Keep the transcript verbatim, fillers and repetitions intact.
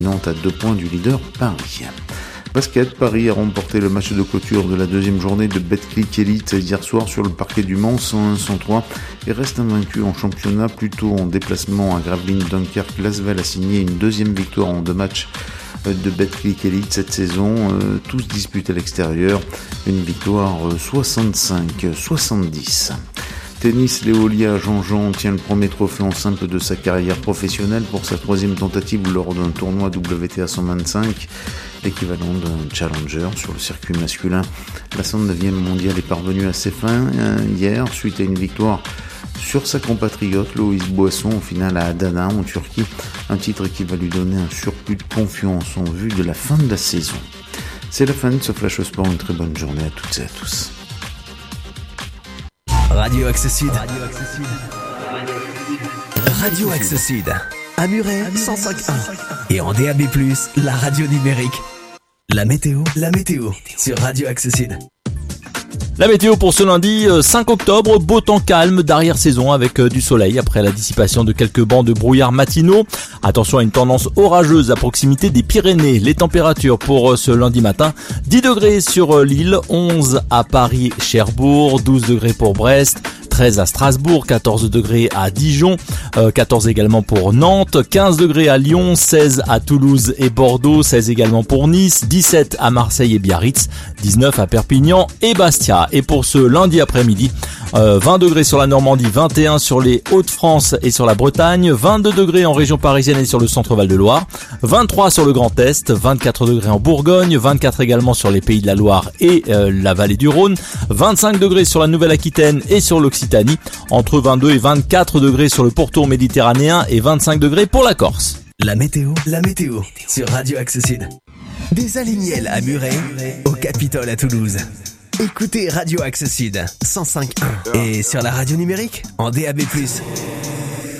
Nantes à deux points du leader Paris. Basket, Paris a remporté le match de clôture de la deuxième journée de Betclic Elite hier soir sur le parquet du Mans cent un à cent trois et reste invaincu en championnat. Plutôt en déplacement à Gravelines Dunkerque, Lasvel a signé une deuxième victoire en deux matchs de Betclic Elite cette saison, euh, tous disputés à l'extérieur, une victoire euh, soixante-cinq à soixante-dix. Tennis, Léolia Jean-Jean tient le premier trophée en simple de sa carrière professionnelle pour sa troisième tentative lors d'un tournoi W T A cent vingt-cinq, l'équivalent d'un challenger sur le circuit masculin. La cent neuvième mondiale est parvenue à ses fins euh, hier suite à une victoire sur sa compatriote Loïs Boisson au final à Adana en Turquie, un titre qui va lui donner un surplus de confiance en vue de la fin de la saison. C'est la fin de ce Flash Sport, une très bonne journée à toutes et à tous. Radio Axe Sud. Radio Axe Sud. Radio Axe Sud. À Muret, cent cinq virgule un. Et en D A B plus, la radio numérique. La météo, la météo, sur Radio Axe Sud. La météo pour ce lundi cinq octobre, beau temps calme d'arrière-saison avec du soleil après la dissipation de quelques bancs de brouillard matinaux. Attention à une tendance orageuse à proximité des Pyrénées. Les températures pour ce lundi matin, dix degrés sur l'île, onze à Paris, Cherbourg, douze degrés pour Brest, treize à Strasbourg, quatorze degrés à Dijon, euh, quatorze également pour Nantes, quinze degrés à Lyon, seize à Toulouse et Bordeaux, seize également pour Nice, dix-sept à Marseille et Biarritz, dix-neuf à Perpignan et Bastia. Et pour ce lundi après-midi, euh, vingt degrés sur la Normandie, vingt et un sur les Hauts-de-France et sur la Bretagne, vingt-deux degrés en région parisienne et sur le centre Val-de-Loire, vingt-trois sur le Grand Est, vingt-quatre degrés en Bourgogne, vingt-quatre également sur les Pays de la Loire et euh, la vallée du Rhône, vingt-cinq degrés sur la Nouvelle-Aquitaine et sur l'Occitanie, entre vingt-deux et vingt-quatre degrés sur le pourtour méditerranéen et vingt-cinq degrés pour la Corse. La météo, la météo, sur Radio Axe Sud. Des Alignels à Muret, au Capitole à Toulouse. Écoutez Radio Axe Sud, cent cinq virgule un. Et sur la radio numérique, en D A B plus.